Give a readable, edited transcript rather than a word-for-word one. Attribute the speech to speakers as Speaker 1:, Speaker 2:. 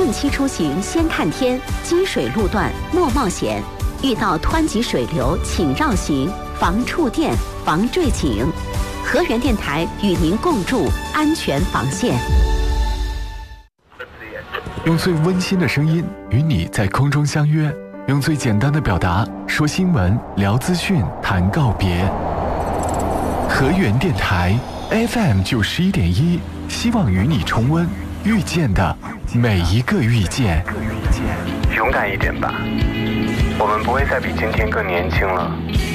Speaker 1: 定期出行先看天，积水路段莫冒险，遇到湍急水流请绕行，防触电，防坠井。河源电台与您共筑安全防线。
Speaker 2: 用最温馨的声音与你在空中相约，用最简单的表达说新闻、聊资讯、谈告别。河源电台 FM 91.1，希望与你重温遇见的每一个遇见。
Speaker 3: 勇敢一点吧，我们不会再比今天更年轻了。